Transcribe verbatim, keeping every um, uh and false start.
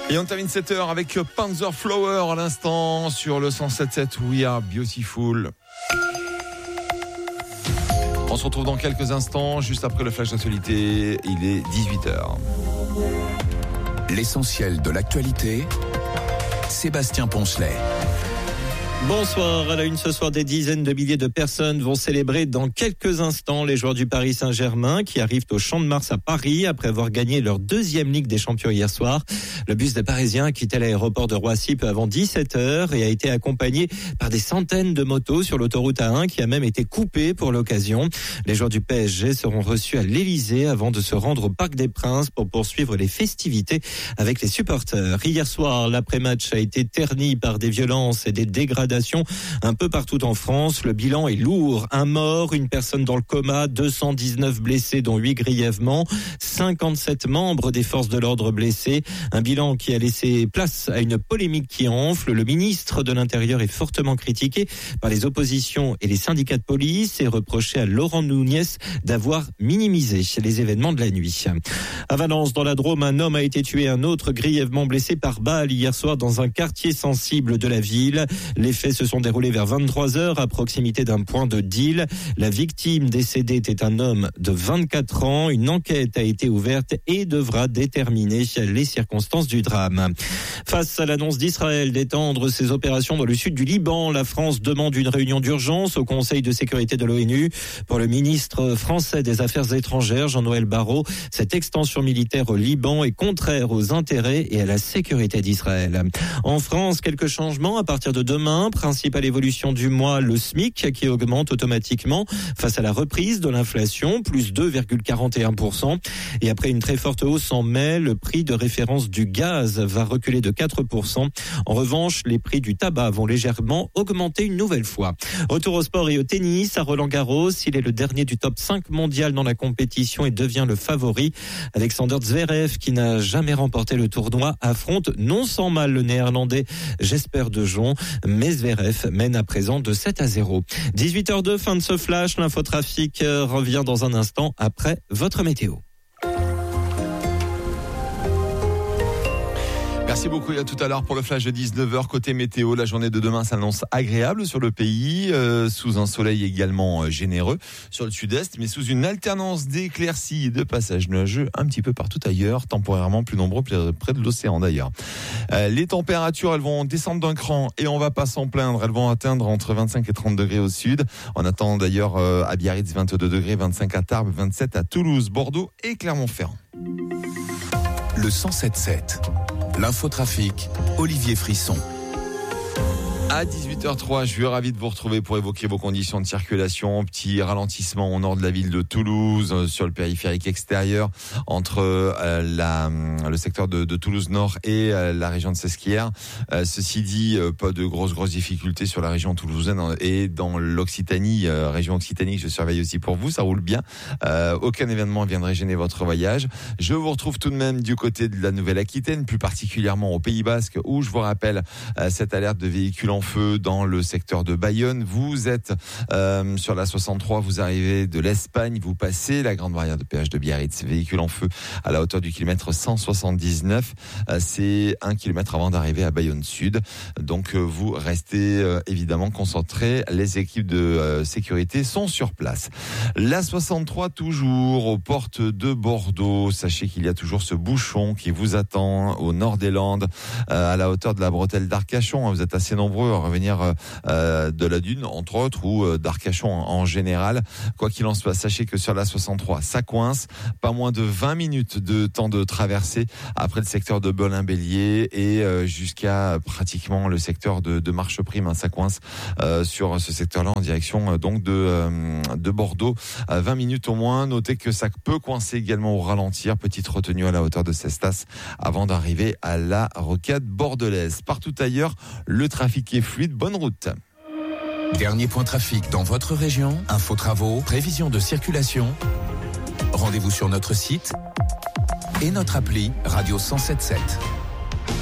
Et on termine cette heure avec Panzer Flower à l'instant sur le cent sept sept We Are Beautiful. On se retrouve dans quelques instants, juste après le flash d'actualité. Il est dix-huit heures. L'essentiel de l'actualité, Sébastien Poncelet. Bonsoir. À la une ce soir, des dizaines de milliers de personnes vont célébrer dans quelques instants les joueurs du Paris Saint-Germain qui arrivent au Champ de Mars à Paris après avoir gagné leur deuxième Ligue des Champions hier soir. Le bus des Parisiens a quitté l'aéroport de Roissy peu avant dix-sept heures et a été accompagné par des centaines de motos sur l'autoroute A un qui a même été coupée pour l'occasion. Les joueurs du P S G seront reçus à l'Élysée avant de se rendre au Parc des Princes pour poursuivre les festivités avec les supporters. Hier soir, l'après-match a été terni par des violences et des dégradations un peu partout en France. Le bilan est lourd. Un mort, une personne dans le coma, deux cent dix-neuf blessés dont huit grièvement, cinquante-sept membres des forces de l'ordre blessés. Un bilan qui a laissé place à une polémique qui enfle. Le ministre de l'Intérieur est fortement critiqué par les oppositions et les syndicats de police et reproché à Laurent Nunez d'avoir minimisé les événements de la nuit. À Valence, dans la Drôme, un homme a été tué, un autre grièvement blessé par balle hier soir dans un quartier sensible de la ville. Les Les faits se sont déroulés vers vingt-trois heures à proximité d'un point de deal. La victime décédée était un homme de vingt-quatre ans. Une enquête a été ouverte et devra déterminer les circonstances du drame. Face à l'annonce d'Israël d'étendre ses opérations dans le sud du Liban, la France demande une réunion d'urgence au Conseil de sécurité de l'ONU. Pour le ministre français des Affaires étrangères, Jean-Noël Barrot, cette extension militaire au Liban est contraire aux intérêts et à la sécurité d'Israël. En France, quelques changements à partir de demain. Principale évolution du mois, le SMIC qui augmente automatiquement face à la reprise de l'inflation, plus deux virgule quarante et un pour cent. Et après une très forte hausse en mai, le prix de référence du gaz va reculer de quatre pour cent. En revanche, les prix du tabac vont légèrement augmenter une nouvelle fois. Retour au sport et au tennis, à Roland-Garros, il est le dernier du top cinq mondial dans la compétition et devient le favori. Alexander Zverev, qui n'a jamais remporté le tournoi, affronte non sans mal le néerlandais Jesper De Jong, mais Zverev mène à présent de sept à zéro. dix-huit heures deux, fin de ce flash. L'infotrafic revient dans un instant après votre météo. Merci beaucoup et à tout à l'heure pour le flash de dix-neuf heures. Côté météo, la journée de demain s'annonce agréable sur le pays, euh, sous un soleil également euh, généreux sur le sud-est, mais sous une alternance d'éclaircies et de passages nuageux un petit peu partout ailleurs, temporairement plus nombreux près de l'océan d'ailleurs. Euh, les températures, elles vont descendre d'un cran et on va pas s'en plaindre. Elles vont atteindre entre vingt-cinq et trente degrés au sud. On attend d'ailleurs euh, à Biarritz vingt-deux degrés, vingt-cinq à Tarbes, vingt-sept à Toulouse, Bordeaux et Clermont-Ferrand. Le cent sept sept. L'infotrafic, Olivier Frisson. À dix-huit heures trois, je suis ravi de vous retrouver pour évoquer vos conditions de circulation. Petit ralentissement au nord de la ville de Toulouse, sur le périphérique extérieur, entre euh, la, le secteur de, de Toulouse-Nord et euh, la région de Sesquières. Euh, ceci dit, euh, pas de grosses, grosses difficultés sur la région toulousaine et dans l'Occitanie, euh, région Occitanie que je surveille aussi pour vous. Ça roule bien. Euh, aucun événement viendrait gêner votre voyage. Je vous retrouve tout de même du côté de la Nouvelle-Aquitaine, plus particulièrement au Pays Basque, où je vous rappelle euh, cette alerte de véhicules en feu dans le secteur de Bayonne. Vous êtes euh, sur la soixante-trois, vous arrivez de l'Espagne, vous passez la grande barrière de péage de Biarritz, véhicule en feu à la hauteur du kilomètre cent soixante-dix-neuf. Euh, c'est un kilomètre avant d'arriver à Bayonne Sud. Donc euh, vous restez euh, évidemment concentrés. Les équipes de euh, sécurité sont sur place. La soixante-trois toujours aux portes de Bordeaux. Sachez qu'il y a toujours ce bouchon qui vous attend au nord des Landes, euh, à la hauteur de la bretelle d'Arcachon. Vous êtes assez nombreux à revenir euh, de la Dune, entre autres, ou euh, d'Arcachon en, en général. Quoi qu'il en soit, sachez que sur la soixante-trois, ça coince. Pas moins de vingt minutes de temps de traversée après le secteur de Belin-Bélier et euh, jusqu'à pratiquement le secteur de, de Marcheprime. Hein, ça coince euh, sur ce secteur-là en direction euh, donc de, euh, de Bordeaux. Euh, vingt minutes au moins. Notez que ça peut coincer également au ralentir. Petite retenue à la hauteur de Cestas avant d'arriver à la rocade bordelaise. Partout ailleurs, le trafic est fluide. Bonne route. Dernier point trafic dans votre région. Info travaux, prévision de circulation. Rendez-vous sur notre site et notre appli Radio cent sept sept.